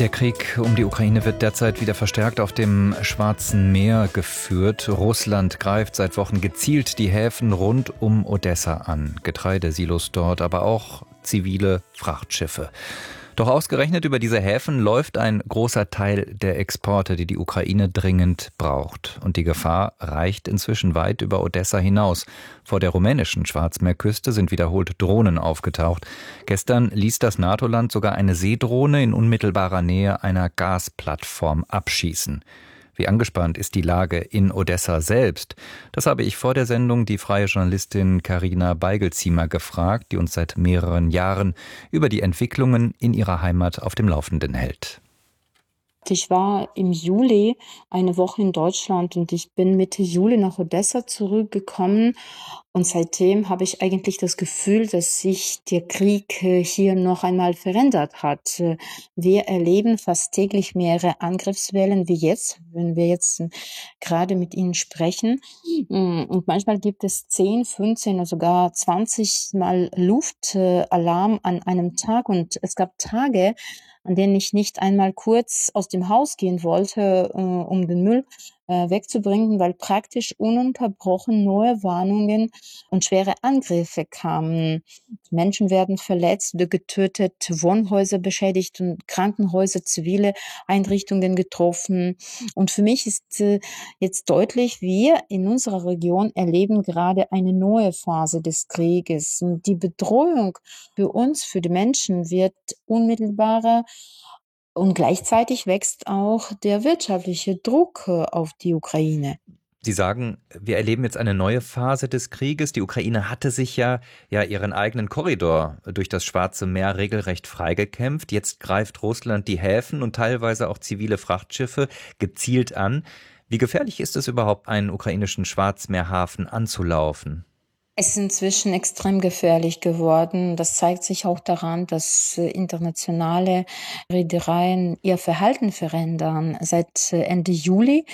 Der Krieg um die Ukraine wird derzeit wieder verstärkt auf dem Schwarzen Meer geführt. Russland greift seit Wochen gezielt die Häfen rund um Odessa an. Getreidesilos dort, aber auch zivile Frachtschiffe. Doch ausgerechnet über diese Häfen läuft ein großer Teil der Exporte, die die Ukraine dringend braucht. Und die Gefahr reicht inzwischen weit über Odessa hinaus. Vor der rumänischen Schwarzmeerküste sind wiederholt Drohnen aufgetaucht. Gestern ließ das NATO-Land sogar eine Seedrohne in unmittelbarer Nähe einer Gasplattform abschießen. Wie angespannt ist die Lage in Odessa selbst? Das habe ich vor der Sendung die freie Journalistin Carina Beigelziemer gefragt, die uns seit mehreren Jahren über die Entwicklungen in ihrer Heimat auf dem Laufenden hält. Ich war im Juli eine Woche in Deutschland und ich bin Mitte Juli nach Odessa zurückgekommen. Und seitdem habe ich eigentlich das Gefühl, dass sich der Krieg hier noch einmal verändert hat. Wir erleben fast täglich mehrere Angriffswellen wie jetzt, wenn wir jetzt gerade mit Ihnen sprechen. Und manchmal gibt es 10, 15 oder sogar 20 Mal Luftalarm an einem Tag. Und es gab Tage, an denen ich nicht einmal kurz aus dem Haus gehen wollte, um den Müll wegzubringen, weil praktisch ununterbrochen neue Warnungen und schwere Angriffe kamen. Menschen werden verletzt oder getötet, Wohnhäuser beschädigt und Krankenhäuser, zivile Einrichtungen getroffen. Und für mich ist jetzt deutlich, wir in unserer Region erleben gerade eine neue Phase des Krieges. Und die Bedrohung für uns, für die Menschen, wird unmittelbarer. Und gleichzeitig wächst auch der wirtschaftliche Druck auf die Ukraine. Sie sagen, wir erleben jetzt eine neue Phase des Krieges. Die Ukraine hatte sich ja ihren eigenen Korridor durch das Schwarze Meer regelrecht freigekämpft. Jetzt greift Russland die Häfen und teilweise auch zivile Frachtschiffe gezielt an. Wie gefährlich ist es überhaupt, einen ukrainischen Schwarzmeerhafen anzulaufen? Es ist inzwischen extrem gefährlich geworden. Das zeigt sich auch daran, dass internationale Reedereien ihr Verhalten verändern. Seit Ende Juli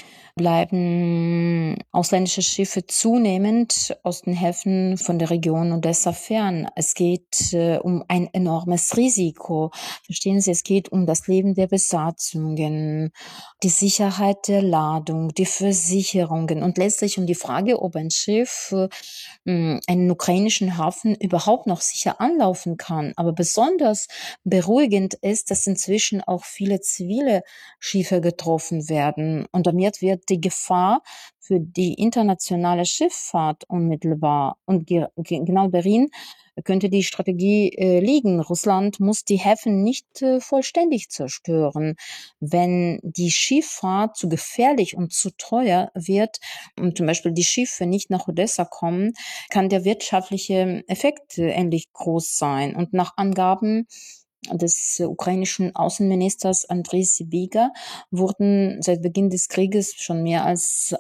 bleiben ausländische Schiffe zunehmend aus den Häfen von der Region Odessa fern. Es geht um ein enormes Risiko. Verstehen Sie, es geht um das Leben der Besatzungen, die Sicherheit der Ladung, die Versicherungen und letztlich um die Frage, ob ein Schiff einen ukrainischen Hafen überhaupt noch sicher anlaufen kann. Aber besonders beruhigend ist, dass inzwischen auch viele zivile Schiffe getroffen werden. Und damit wird die Gefahr für die internationale Schifffahrt unmittelbar. Und genau darin könnte die Strategie liegen. Russland muss die Häfen nicht vollständig zerstören. Wenn die Schifffahrt zu gefährlich und zu teuer wird und zum Beispiel die Schiffe nicht nach Odessa kommen, kann der wirtschaftliche Effekt ähnlich groß sein. Und nach Angaben des ukrainischen Außenministers Andrei Sybiga wurden seit Beginn des Krieges schon mehr als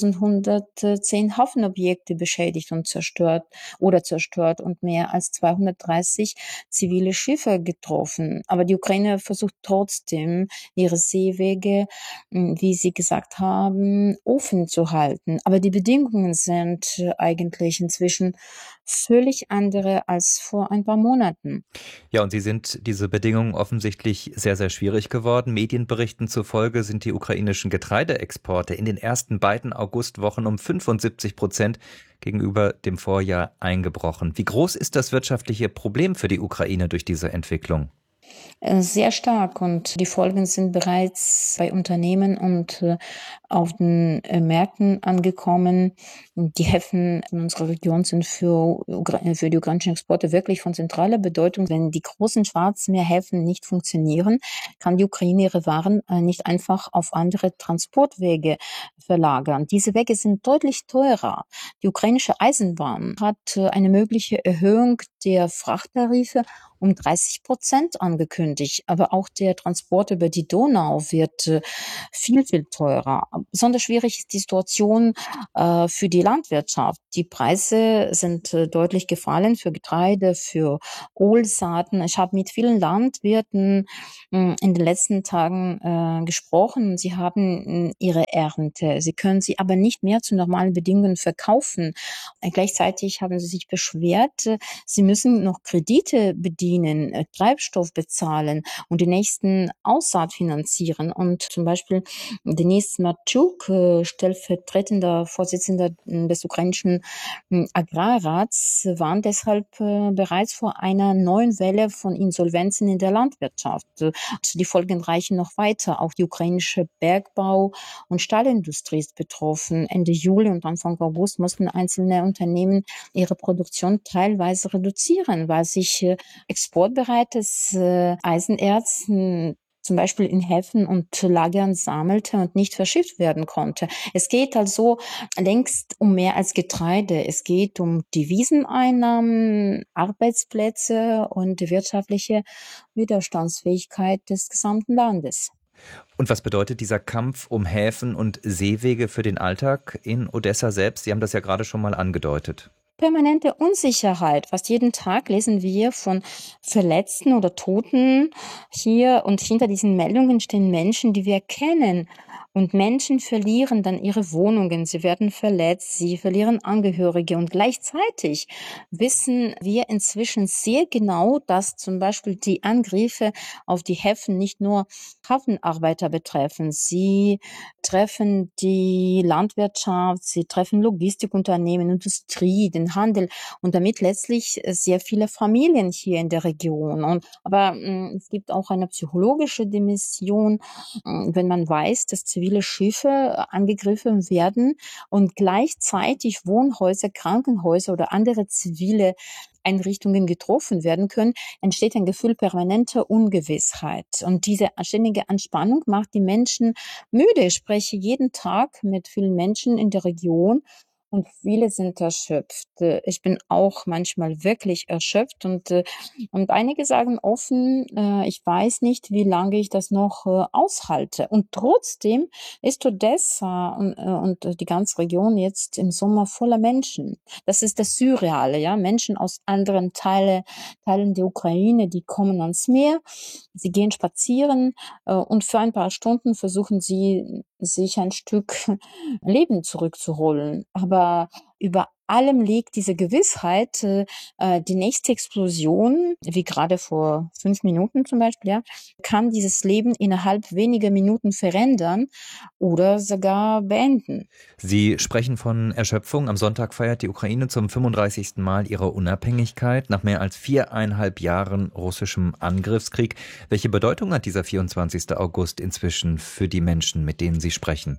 1110 Hafenobjekte beschädigt und zerstört und mehr als 230 zivile Schiffe getroffen. Aber die Ukraine versucht trotzdem, ihre Seewege, wie Sie gesagt haben, offen zu halten. Aber die Bedingungen sind eigentlich inzwischen völlig andere als vor ein paar Monaten. Ja, und diese Bedingungen offensichtlich sehr, sehr schwierig geworden. Medienberichten zufolge sind die ukrainischen Getreideexporte in den ersten beiden Augustwochen um 75% gegenüber dem Vorjahr eingebrochen. Wie groß ist das wirtschaftliche Problem für die Ukraine durch diese Entwicklung? Sehr stark, und die Folgen sind bereits bei Unternehmen und auf den Märkten angekommen. Die Häfen in unserer Region sind für die ukrainischen Exporte wirklich von zentraler Bedeutung. Wenn die großen Schwarzmeerhäfen nicht funktionieren, kann die Ukraine ihre Waren nicht einfach auf andere Transportwege verlagern. Diese Wege sind deutlich teurer. Die ukrainische Eisenbahn hat eine mögliche Erhöhung der Frachttarife um 30% angekündigt. Aber auch der Transport über die Donau wird viel, viel teurer. besonders schwierig ist die Situation für die Landwirtschaft. Die Preise sind deutlich gefallen für Getreide, für Kohlsaaten. Ich habe mit vielen Landwirten in den letzten Tagen gesprochen. Sie haben ihre Ernte. Sie können sie aber nicht mehr zu normalen Bedingungen verkaufen. Gleichzeitig haben sie sich beschwert, sie müssen noch Kredite bedienen, Treibstoff bezahlen und die nächsten Aussaat finanzieren. Und zum Beispiel Denis Matschuk, stellvertretender Vorsitzender des ukrainischen Agrarrats, warnt deshalb bereits vor einer neuen Welle von Insolvenzen in der Landwirtschaft. Die Folgen reichen noch weiter. Auch die ukrainische Bergbau- und Stahlindustrie ist betroffen. Ende Juli und Anfang August mussten einzelne Unternehmen ihre Produktion teilweise reduzieren, weil sich exportbereites Eisenerz zum Beispiel in Häfen und Lagern sammelte und nicht verschifft werden konnte. Es geht also längst um mehr als Getreide. Es geht um Deviseneinnahmen, Arbeitsplätze und die wirtschaftliche Widerstandsfähigkeit des gesamten Landes. Und was bedeutet dieser Kampf um Häfen und Seewege für den Alltag in Odessa selbst? Sie haben das ja gerade schon mal angedeutet. Permanente Unsicherheit. Fast jeden Tag lesen wir von Verletzten oder Toten hier und hinter diesen Meldungen stehen Menschen, die wir kennen. Und Menschen verlieren dann ihre Wohnungen, sie werden verletzt, sie verlieren Angehörige. Und gleichzeitig wissen wir inzwischen sehr genau, dass zum Beispiel die Angriffe auf die Häfen nicht nur Hafenarbeiter betreffen. Sie treffen die Landwirtschaft, sie treffen Logistikunternehmen, Industrie, den Handel und damit letztlich sehr viele Familien hier in der Region. Aber es gibt auch eine psychologische Dimension, wenn man weiß, dass zivile Schiffe angegriffen werden und gleichzeitig Wohnhäuser, Krankenhäuser oder andere zivile Einrichtungen getroffen werden können, entsteht ein Gefühl permanenter Ungewissheit. Und diese ständige Anspannung macht die Menschen müde. Ich spreche jeden Tag mit vielen Menschen in der Region und viele sind erschöpft. Ich bin auch manchmal wirklich erschöpft und einige sagen offen, ich weiß nicht, wie lange ich das noch aushalte. Und trotzdem ist Odessa und die ganze Region jetzt im Sommer voller Menschen. Das ist das Surreale, ja. Menschen aus anderen Teilen der Ukraine, die kommen ans Meer, sie gehen spazieren und für ein paar Stunden versuchen sie, sich ein Stück Leben zurückzuholen. Aber über allem liegt diese Gewissheit, die nächste Explosion, wie gerade vor 5 Minuten zum Beispiel, ja, kann dieses Leben innerhalb weniger Minuten verändern oder sogar beenden. Sie sprechen von Erschöpfung. Am Sonntag feiert die Ukraine zum 35. Mal ihre Unabhängigkeit nach mehr als 4,5 Jahren russischem Angriffskrieg. Welche Bedeutung hat dieser 24. August inzwischen für die Menschen, mit denen Sie sprechen?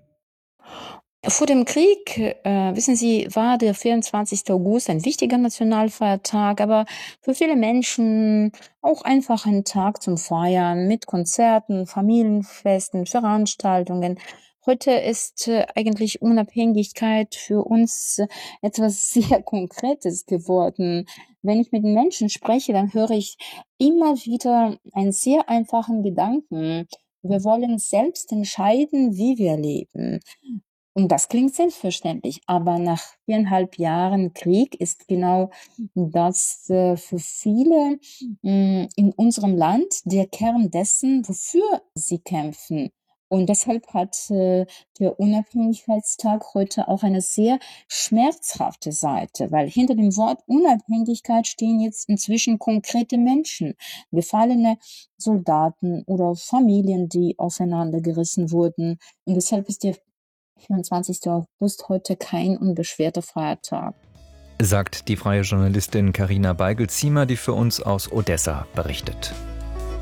Vor dem Krieg, wissen Sie, war der 24. August ein wichtiger Nationalfeiertag, aber für viele Menschen auch einfach ein Tag zum Feiern mit Konzerten, Familienfesten, Veranstaltungen. Heute ist eigentlich Unabhängigkeit für uns etwas sehr Konkretes geworden. Wenn ich mit den Menschen spreche, dann höre ich immer wieder einen sehr einfachen Gedanken. Wir wollen selbst entscheiden, wie wir leben. Und das klingt selbstverständlich, aber nach 4,5 Jahren Krieg ist genau das für viele in unserem Land der Kern dessen, wofür sie kämpfen. Und deshalb hat der Unabhängigkeitstag heute auch eine sehr schmerzhafte Seite, weil hinter dem Wort Unabhängigkeit stehen jetzt inzwischen konkrete Menschen, gefallene Soldaten oder Familien, die auseinandergerissen wurden. Und deshalb ist der 24. August heute kein unbeschwerter Feiertag. Sagt die freie Journalistin Carina Beigel-Ziemer, die für uns aus Odessa berichtet.